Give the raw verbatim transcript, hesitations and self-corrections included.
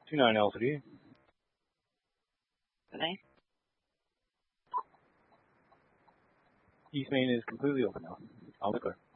two nine L three. Good night. East main is completely open now. I'll declare.